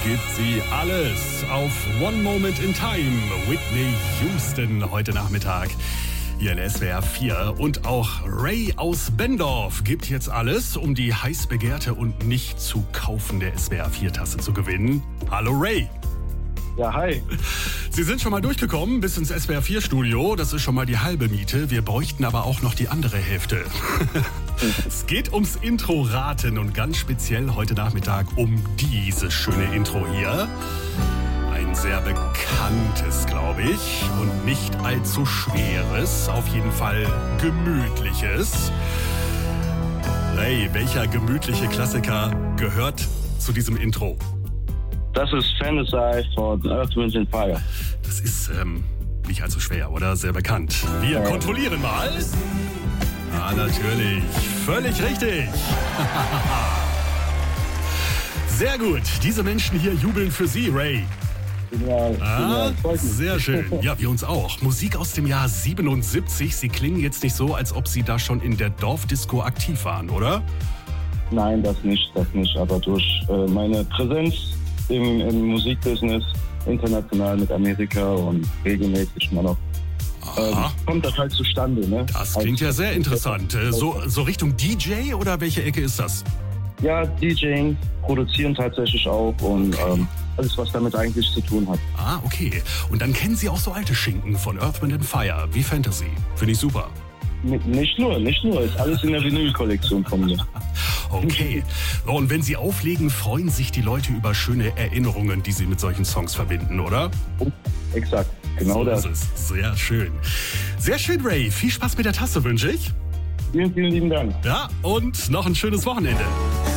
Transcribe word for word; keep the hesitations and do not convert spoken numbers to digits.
gibt sie alles auf One Moment in Time. Whitney Houston heute Nachmittag hier in S W R vier. Und auch Ray aus Bendorf gibt jetzt alles, um die heiß begehrte und nicht zu kaufende S W R vier Tasse zu gewinnen. Hallo Ray. Ja, hi. Sie sind schon mal durchgekommen bis ins S W R vier Studio. Das ist schon mal die halbe Miete. Wir bräuchten aber auch noch die andere Hälfte. Es geht ums Intro-Raten und ganz speziell heute Nachmittag um dieses schöne Intro hier. Ein sehr bekanntes, glaube ich, und nicht allzu schweres, auf jeden Fall gemütliches. Ray, welcher gemütliche Klassiker gehört zu diesem Intro? Das ist Fantasy von Earth, Wind and Fire. Das ist ähm, nicht allzu schwer, oder? Sehr bekannt. Wir Ja. kontrollieren mal. Ah, natürlich. Völlig richtig. Sehr gut. Diese Menschen hier jubeln für Sie, Ray. Genial, Ah, genial. Freut mich. sehr schön. Ja, wir uns auch. Musik aus dem Jahr siebenundsiebzig. Sie klingen jetzt nicht so, als ob Sie da schon in der Dorfdisco aktiv waren, oder? Nein, das nicht, das nicht. Aber durch äh, meine Präsenz im, im Musikbusiness, international mit Amerika und regelmäßig mal noch, äh, Aha. kommt das halt zustande. Ne? Das klingt ja sehr interessant. Äh, So, so Richtung D J oder welche Ecke ist das? Ja, DJing, produzieren tatsächlich auch und ähm, alles, was damit eigentlich zu tun hat. Ah, okay. Und dann kennen Sie auch so alte Schinken von Earth, Wind and Fire, wie Fantasy. Finde ich super. N- Nicht nur, nicht nur, ist alles in der Vinyl-Kollektion von mir. Okay. Und wenn Sie auflegen, freuen sich die Leute über schöne Erinnerungen, die Sie mit solchen Songs verbinden, oder? Exakt, genau so das. ist es. Sehr schön. Sehr schön, Ray. Viel Spaß mit der Tasse wünsche ich. Vielen, vielen lieben Dank. Ja, und noch ein schönes Wochenende.